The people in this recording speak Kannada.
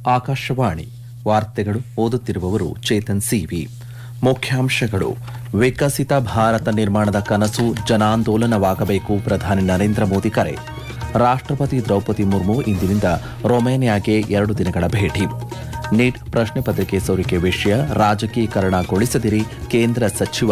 ಆಕಾಶವಾಣಿ ವಾರ್ತೆಗಳು ಓದುತ್ತಿರುವವರು ಚೇತನ್ ಸಿವಿ. ಮುಖ್ಯಾಂಶಗಳು: ವಿಕಸಿತ ಭಾರತ ನಿರ್ಮಾಣದ ಕನಸು ಜನಾಂದೋಲನವಾಗಬೇಕು, ಪ್ರಧಾನಿ ನರೇಂದ್ರ ಮೋದಿ ಕರೆ. ರಾಷ್ಟ್ರಪತಿ ದ್ರೌಪದಿ ಮುರ್ಮು ಇಂದಿನಿಂದ ರೊಮೇನಿಯಾಗೆ 2 ದಿನಗಳ ಭೇಟಿ. ನೀಟ್ ಪ್ರಶ್ನೆ ಪತ್ರಿಕೆ ಸೋರಿಕೆ ವಿಷಯ ರಾಜಕೀಕರಣಗೊಳಿಸದಿರಿ, ಕೇಂದ್ರ ಸಚಿವ